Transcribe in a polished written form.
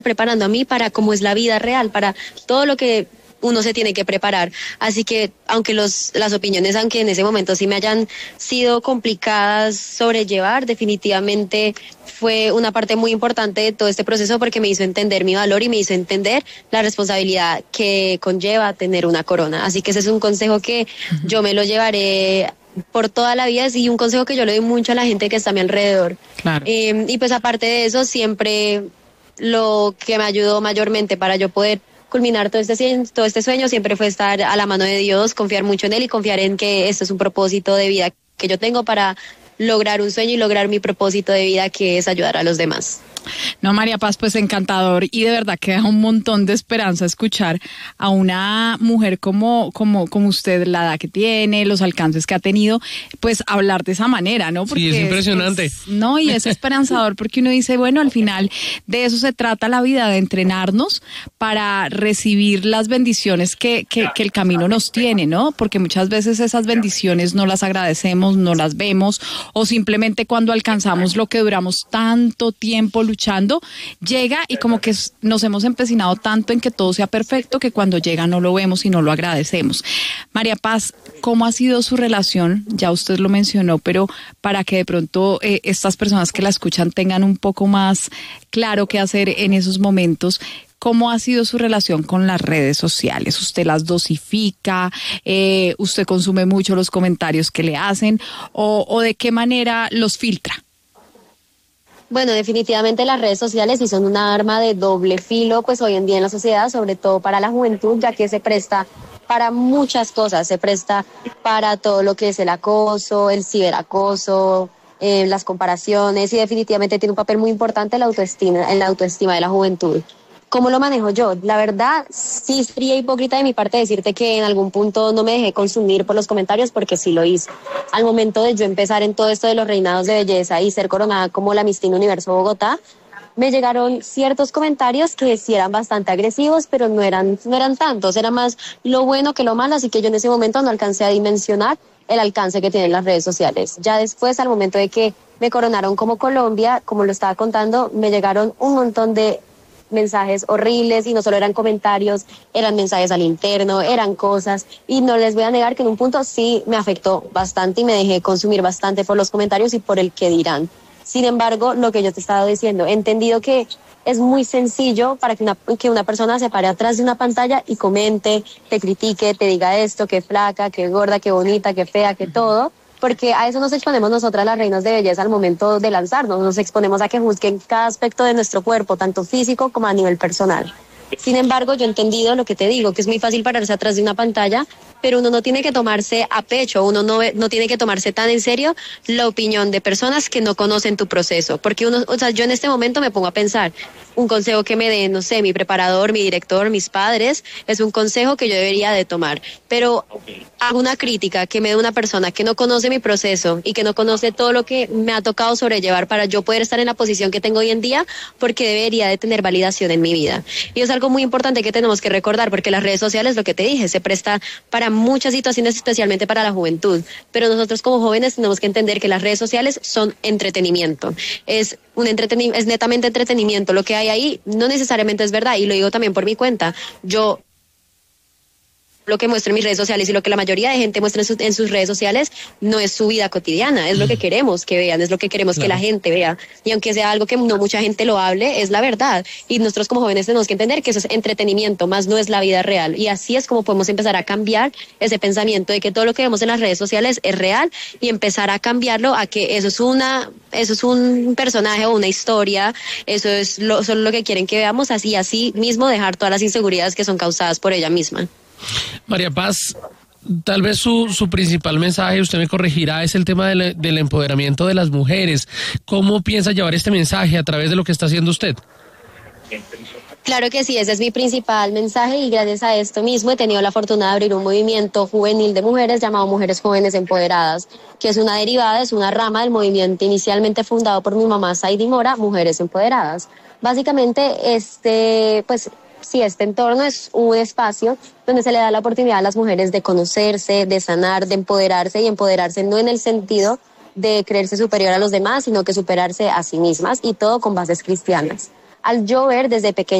preparando a mí para cómo es la vida real, para todo lo que uno se tiene que preparar. Así que aunque las opiniones, aunque en ese momento sí me hayan sido complicadas sobrellevar, definitivamente fue una parte muy importante de todo este proceso porque me hizo entender mi valor y me hizo entender la responsabilidad que conlleva tener una corona. Así que ese es un consejo que yo me lo llevaré por toda la vida y un consejo que yo le doy mucho a la gente que está a mi alrededor. Claro. Y pues aparte de eso, siempre lo que me ayudó mayormente para yo poder culminar todo este sueño siempre fue estar a la mano de Dios, confiar mucho en Él y confiar en que esto es un propósito de vida que yo tengo para lograr un sueño y lograr mi propósito de vida, que es ayudar a los demás. No, María Paz, pues encantador y de verdad que da un montón de esperanza escuchar a una mujer como usted, la edad que tiene, los alcances que ha tenido, pues hablar de esa manera, ¿no? Porque sí, es impresionante. Y es esperanzador porque uno dice, bueno, al final de eso se trata la vida, de entrenarnos para recibir las bendiciones que el camino nos tiene, ¿no? Porque muchas veces esas bendiciones no las agradecemos, no las vemos, o simplemente cuando alcanzamos lo que duramos tanto tiempo luchando, llega y como que nos hemos empecinado tanto en que todo sea perfecto que cuando llega no lo vemos y no lo agradecemos. María Paz, ¿cómo ha sido su relación? Ya usted lo mencionó, pero para que de pronto estas personas que la escuchan tengan un poco más claro qué hacer en esos momentos. ¿Cómo ha sido su relación con las redes sociales? ¿Usted las dosifica? ¿Usted consume mucho los comentarios que le hacen? ¿O de qué manera los filtra? Bueno, definitivamente las redes sociales sí son una arma de doble filo, pues hoy en día en la sociedad, sobre todo para la juventud, ya que se presta para muchas cosas, se presta para todo lo que es el acoso, el ciberacoso, las comparaciones, y definitivamente tiene un papel muy importante en la autoestima de la juventud. ¿Cómo lo manejo yo? La verdad, sí sería hipócrita de mi parte decirte que en algún punto no me dejé consumir por los comentarios, porque sí lo hice. Al momento de yo empezar en todo esto de los reinados de belleza y ser coronada como la Miss Teen Universo Bogotá, me llegaron ciertos comentarios que sí eran bastante agresivos, pero no eran tantos, era más lo bueno que lo malo, así que yo en ese momento no alcancé a dimensionar el alcance que tienen las redes sociales. Ya después, al momento de que me coronaron como Colombia, como lo estaba contando, me llegaron un montón de mensajes horribles, y no solo eran comentarios, eran mensajes al interno, eran cosas, y no les voy a negar que en un punto sí me afectó bastante y me dejé consumir bastante por los comentarios y por el que dirán. Sin embargo, lo que yo te estaba diciendo, he entendido que es muy sencillo para que una persona se pare atrás de una pantalla y comente, te critique, te diga esto, que flaca, que gorda, que bonita, que fea, que todo, porque a eso nos exponemos nosotras las reinas de belleza al momento de lanzarnos, nos exponemos a que juzguen cada aspecto de nuestro cuerpo, tanto físico como a nivel personal. Sin embargo, yo he entendido lo que te digo, que es muy fácil pararse atrás de una pantalla, pero uno no tiene que tomarse a pecho, uno no tiene que tomarse tan en serio la opinión de personas que no conocen tu proceso, porque yo en este momento me pongo a pensar, un consejo que me dé, no sé, mi preparador, mi director, mis padres, es un consejo que yo debería de tomar, pero hago una crítica que me dé una persona que no conoce mi proceso y que no conoce todo lo que me ha tocado sobrellevar para yo poder estar en la posición que tengo hoy en día, porque debería de tener validación en mi vida. Y es algo muy importante que tenemos que recordar, porque las redes sociales, lo que te dije, se presta para muchas situaciones, especialmente para la juventud, pero nosotros como jóvenes tenemos que entender que las redes sociales son entretenimiento, es netamente entretenimiento. Lo que hay ahí no necesariamente es verdad, y lo digo también por mi cuenta. Yo lo que muestro en mis redes sociales y lo que la mayoría de gente muestra en sus redes sociales no es su vida cotidiana, es lo que queremos que vean, es lo que queremos que la gente vea, y aunque sea algo que no mucha gente lo hable, es la verdad, y nosotros como jóvenes tenemos que entender que eso es entretenimiento, más no es la vida real, y así es como podemos empezar a cambiar ese pensamiento de que todo lo que vemos en las redes sociales es real, y empezar a cambiarlo a que eso es un personaje o una historia, eso es solo lo que quieren que veamos, así mismo dejar todas las inseguridades que son causadas por ella misma. María Paz, tal vez su principal mensaje, usted me corregirá, es el tema del empoderamiento de las mujeres. ¿Cómo piensa llevar este mensaje a través de lo que está haciendo usted? Claro que sí, ese es mi principal mensaje, y gracias a esto mismo he tenido la fortuna de abrir un movimiento juvenil de mujeres llamado Mujeres Jóvenes Empoderadas, que es una derivada, es una rama del movimiento inicialmente fundado por mi mamá Saidi Mora, Mujeres Empoderadas. Básicamente este entorno es un espacio donde se le da la oportunidad a las mujeres de conocerse, de sanar, de empoderarse, y empoderarse no en el sentido de creerse superior a los demás, sino que superarse a sí mismas, y todo con bases cristianas. al yo ver desde pequeña